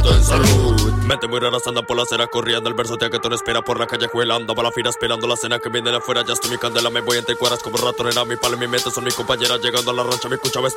todo en salud. Mente muy raras andan por la acera corriendo. El verso te que tú no espera por la calle juelando. Va la fila esperando la cena que viene de afuera. Ya estoy mi candela, me voy entre cuadras como rato. Nena, mi palo y mi mente son mis compañeras. Llegando a la rancha, me escuchaba